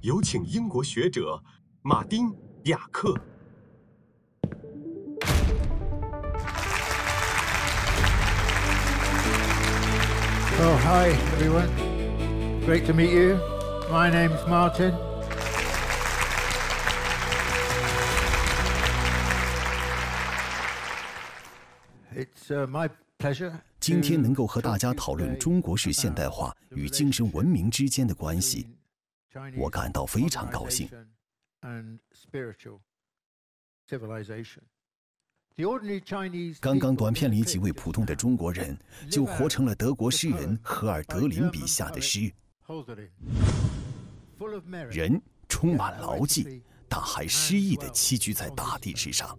有请英国学者马丁·雅克。 Oh, hi, everyone. Great to meet you. My name's Martin. It's my pleasure. 今天能够和大家讨论中国式现代化与精神文明之间的关系，我感到非常高兴。刚刚短片里几位普通的中国人就活成了德国诗人荷尔德林笔下的诗，人充满牢记，但还诗意地栖居在大地之上。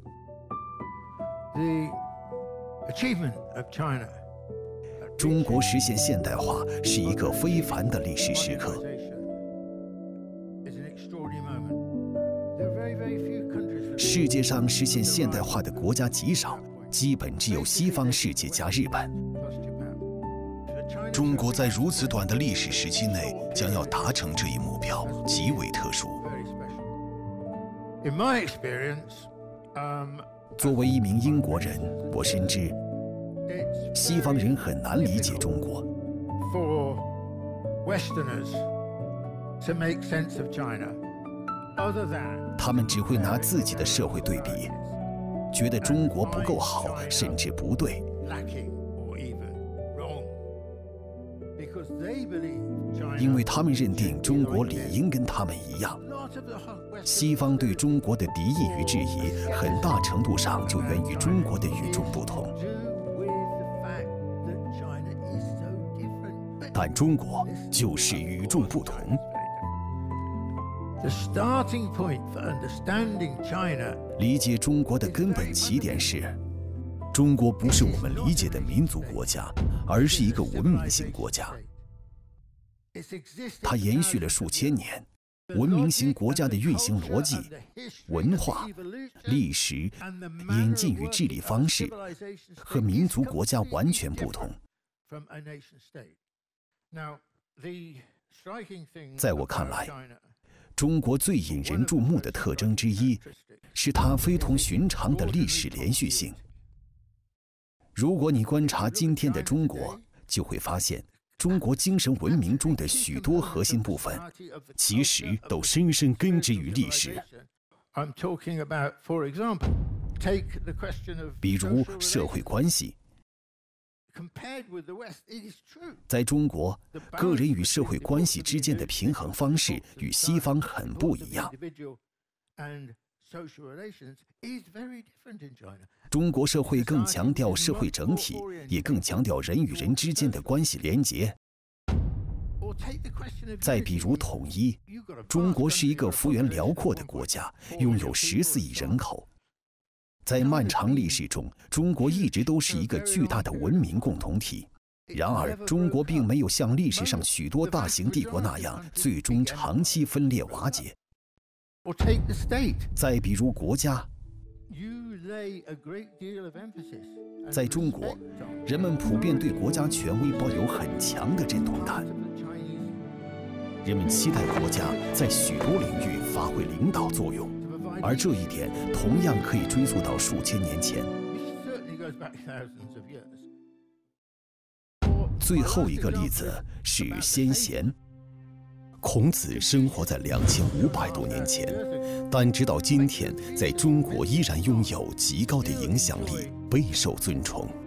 中国实现现代化是一个非凡的历史时刻。世界上实现现代化的国家极少，基本只有西方世界加日本。中国在如此短的历史时期内将要达成这一目标，极为特殊。作为一名英国人，我深知西方人很难理解中国。他们只会拿自己的社会对比，觉得中国不够好，甚至不对。因为他们认定中国理应跟他们一样。西方对中国的敌意与质疑，很大程度上就源于中国的与众不同。但中国就是与众不同。理解中国的根本起点是，中国不是我们理解的民族国家，而是一个文明型国家。它延续了数千年。文明型国家的运行逻辑、文化、历史、演进与治理方式和民族国家完全不同。在我看来，中国最引人注目的特征之一是它非同寻常的历史连续性。如果你观察今天的中国，就会发现中国精神文明中的许多核心部分，其实都深深根植于历史。比如社会关系。在中国，个人与社会关系之间的平衡方式与西方很不一样。中国社会更强调社会整体，也更强调人与人之间的关系连结。再比如统一，中国是一个幅员辽阔的国家，拥有14亿人口。在漫长历史中，中国一直都是一个巨大的文明共同体。然而，中国并没有像历史上许多大型帝国那样，最终长期分裂瓦解。再比如国家，在中国，人们普遍对国家权威抱有很强的认同感。人们期待国家在许多领域发挥领导作用，而这一点同样可以追溯到数千年前。最后一个例子是先贤。孔子生活在2500多年前，但直到今天，在中国依然拥有极高的影响力，备受尊崇。